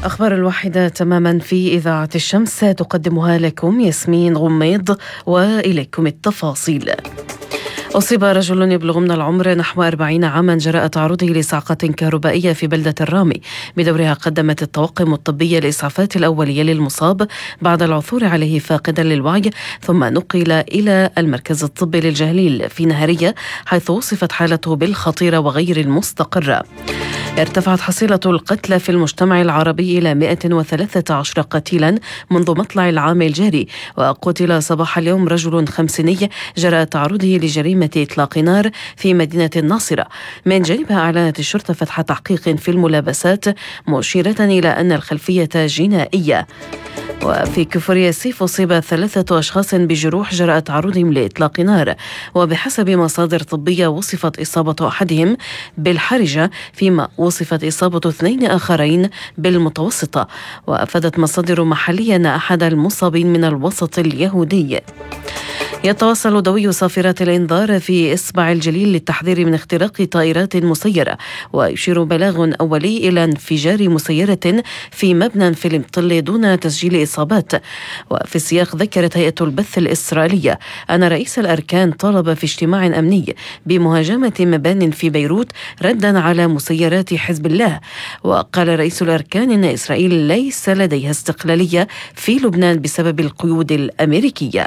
أخبار الواحدة تماما في إذاعة الشمس تقدمها لكم ياسمين غميض، وإليكم التفاصيل. أصيب رجل يبلغ من العمر نحو 40 عاما جراء تعرضه لصعقة كهربائية في بلدة الرامي. بدورها قدمت الطواقم الطبية الإسعافات الأولية للمصاب بعد العثور عليه فاقدا للوعي، ثم نقل إلى المركز الطبي للجهليل في نهرية، حيث وصفت حالته بالخطيرة وغير المستقرة. ارتفعت حصيلة القتلى في المجتمع العربي إلى 113 قتيلا منذ مطلع العام الجاري، وقتل صباح اليوم رجل خمسيني جراء تعرضه لجريمة إطلاق نار في مدينة الناصرة. من جانبها أعلنت الشرطة فتح تحقيق في الملابسات، مشيرة إلى أن الخلفية جنائية. وفي كفر ياسيف أصيب 3 أشخاص بجروح جراء تعرضهم لإطلاق نار، وبحسب مصادر طبية وصفت إصابة أحدهم بالحرجة، فيما وصفت إصابة 2 آخرين بالمتوسطة. وأفادت مصادر محلية أن أحد المصابين من الوسط اليهودي. يتواصل دوي صافرات الإنذار في إصبع الجليل للتحذير من اختراق طائرات مسيرة، ويشير بلاغ أولي إلى انفجار مسيرة في مبنى في المطل دون تسجيل إصابات. وفي السياق ذكرت هيئة البث الإسرائيلية أن رئيس الأركان طالب في اجتماع أمني بمهاجمة مبان في بيروت ردا على مسيرات حزب الله. وقال رئيس الأركان إن إسرائيل ليس لديها استقلالية في لبنان بسبب القيود الأمريكية.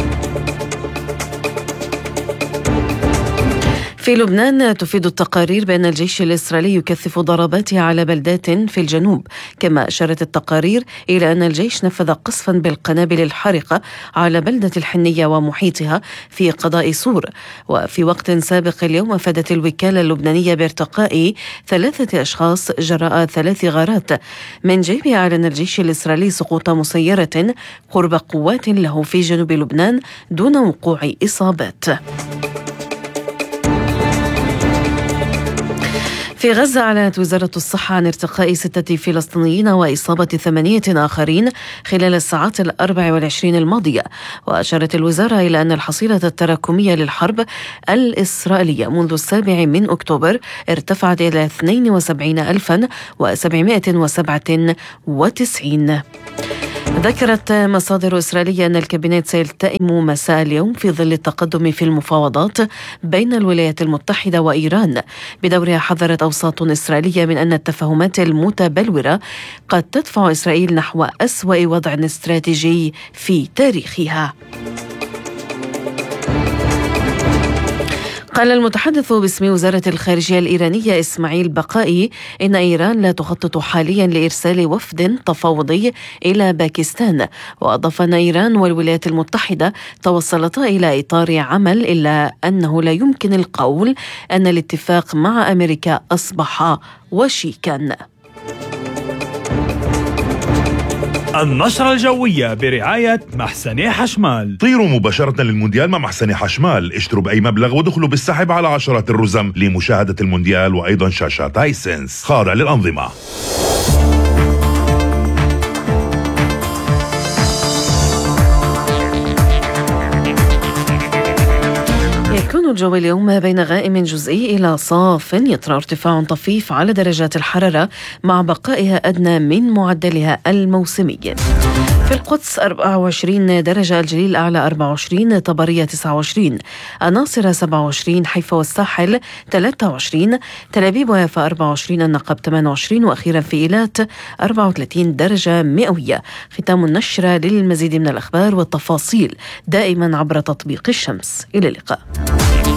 في لبنان تفيد التقارير بأن الجيش الإسرائيلي يكثف ضرباته على بلدات في الجنوب، كما أشارت التقارير إلى أن الجيش نفذ قصفا بالقنابل الحارقة على بلدة الحنية ومحيطها في قضاء سور. وفي وقت سابق اليوم أفادت الوكالة اللبنانية بارتقاء 3 أشخاص جراء 3 غارات. من جانبه أعلن الجيش الإسرائيلي سقوط مسيرة قرب قوات له في جنوب لبنان دون وقوع إصابات. في غزة أعلنت وزارة الصحة عن ارتقاء 6 فلسطينيين وإصابة 8 آخرين خلال الساعات 24 الماضية. وأشارت الوزارة إلى أن الحصيلة التراكمية للحرب الإسرائيلية منذ 7 أكتوبر ارتفعت إلى 72,797. ذكرت مصادر إسرائيلية أن الكابينت سيلتئم مساء اليوم في ظل التقدم في المفاوضات بين الولايات المتحدة وإيران. بدورها حذرت أوساط إسرائيلية من أن التفاهمات المتبلورة قد تدفع إسرائيل نحو أسوأ وضع استراتيجي في تاريخها. قال المتحدث باسم وزارة الخارجية الإيرانية إسماعيل بقائي إن إيران لا تخطط حاليا لإرسال وفد تفاوضي إلى باكستان. وأضاف أن إيران والولايات المتحدة توصلتا إلى إطار عمل، إلا أنه لا يمكن القول أن الاتفاق مع أمريكا أصبح وشيكا. النشرة الجوية برعاية محسن حشمال. طيروا مباشرة للمونديال مع محسن حشمال، اشتروا بأي مبلغ ودخلوا بالسحب على عشرات الرزم لمشاهدة المونديال وأيضا شاشات هايسنس، خاضع للأنظمة. يكون الجو اليوم بين غائم جزئي إلى صاف، يطرأ ارتفاع طفيف على درجات الحرارة مع بقائها أدنى من معدلها الموسمي. في القدس 24 درجة، الجليل الأعلى 24، طبرية 29، الناصرة 27، حيفا والساحل 23، تل أبيب ويافا 24، النقب 28، وأخيرا في إيلات 34 درجة مئوية. ختام النشرة. للمزيد من الأخبار والتفاصيل دائما عبر تطبيق الشمس. إلى اللقاء.